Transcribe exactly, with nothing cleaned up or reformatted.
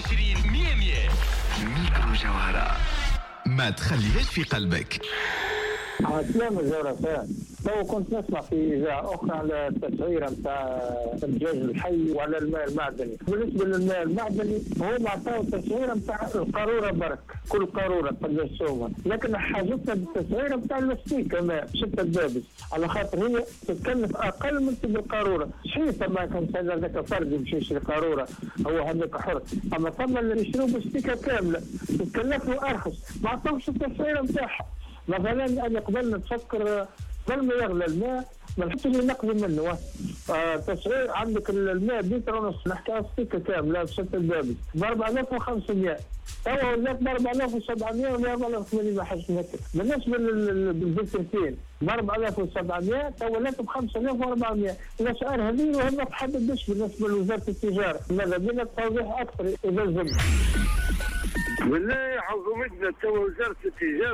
وعشرين مية مية. ميكرو جوهرة، ما تخليهاش في قلبك. سلام الجرسان. تو كنت نسمع في إذاعة أخرى على التسعيرة نتاع الدجاج الحي وعلى الماء المعدني. بالنسبة للماء المعدني هو معطاو التسعيرة نتاع القارورة برك، كل قارورة قداش سومها، لكن حاجتنا بالتسعيرة نتاع الاستيكة ماء ستة دبابس، على خاطر هي تتكلف أقل من تبع القارورة. صحيح ما كان سيد هذاك فرد يمشي يشري قارورة هو هذاك حر، أما ثم اللي يشروا باستيكة كاملة تتكلف له أرخص، ما عطاوش التسعيرة نتاعها. مثلا أنا قبل نتفكر قبل ما يغلى الماء ما نحطش اللي نقضي منه. آه تسعير عندك الماء لتر ونص، نحكي ستيكة كاملة بستة دبابس ب أربعة آلاف وخمسمية، توا ولات ب أربعة آلاف وسبعمية ولا أربعة آلاف وثمانمية حسب هكا. بالنسبة للبنزين ب أربعة آلاف وسبعمية توا ولات ب خمسة آلاف وأربعمية. الأسعار هذه وهم تحددش بالنسبة لوزارة التجارة، ماذا بينا توضيح أكثر إذا زلنا. بالله عظمتنا توا وزارة التجارة